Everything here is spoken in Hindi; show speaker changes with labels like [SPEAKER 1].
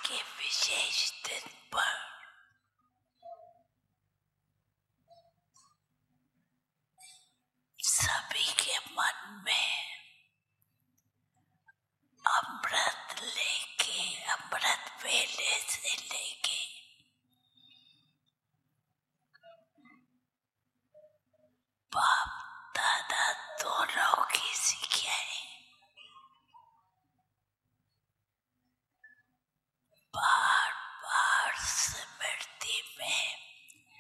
[SPEAKER 1] के विशेष दिन पर सभी के मन में अमृत वेले से लेके